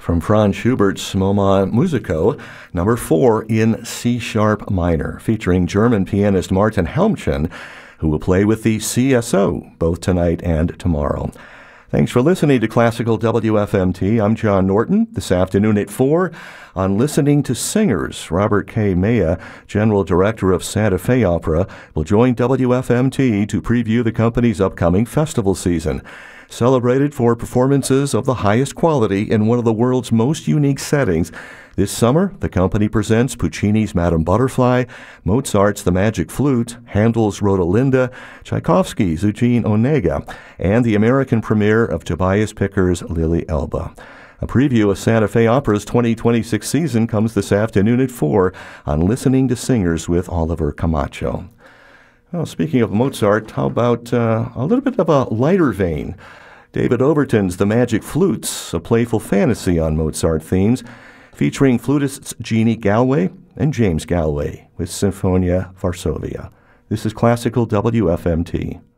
From Franz Schubert's Moment Musico, number 4 in C-sharp minor, featuring German pianist Martin Helmchen, who will play with the CSO both tonight and tomorrow. Thanks for listening to Classical WFMT. I'm John Norton. This afternoon at 4 on Listening to Singers, Robert K. Maya, General Director of Santa Fe Opera, will join WFMT to preview the company's upcoming festival season. Celebrated for performances of the highest quality in one of the world's most unique settings, this summer, the company presents Puccini's Madame Butterfly, Mozart's The Magic Flute, Handel's Rodelinda, Tchaikovsky's Eugene Onega, and the American premiere of Tobias Picker's Lily Elba. A preview of Santa Fe Opera's 2026 season comes this afternoon at 4 on Listening to Singers with Oliver Camacho. Well, speaking of Mozart, how about a little bit of a lighter vein? David Overton's The Magic Flutes, a playful fantasy on Mozart themes, featuring flutists Jeannie Galway and James Galway with Sinfonia Varsovia. This is Classical WFMT.